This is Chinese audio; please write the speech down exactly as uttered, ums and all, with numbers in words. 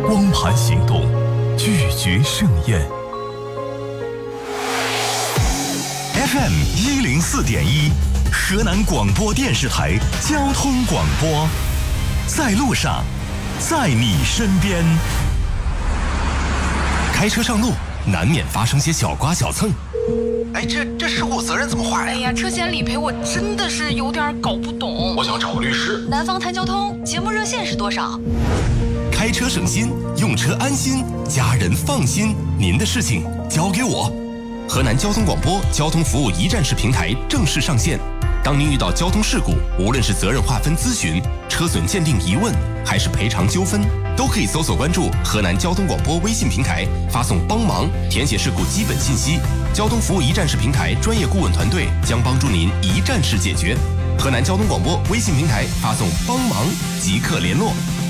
光盘行动，拒绝盛宴。F M 一零四点一，河南广播电视台交通广播，在路上，在你身边。开车上路，难免发生些小刮小蹭。 哎，这这事故责任怎么划呀？ 哎呀，车险理赔我真的是有点搞不懂。 我想找个律师。 南方谈交通节目热线是多少？ 开车省心，用车安心，家人放心，您的事情交给我。河南交通广播交通服务一站式平台正式上线。当您遇到交通事故，无论是责任划分咨询、车损鉴定疑问，还是赔偿纠纷，都可以搜索关注河南交通广播微信平台，发送帮忙，填写事故基本信息。交通服务一站式平台专业顾问团队将帮助您一站式解决。河南交通广播微信平台发送帮忙即刻联络。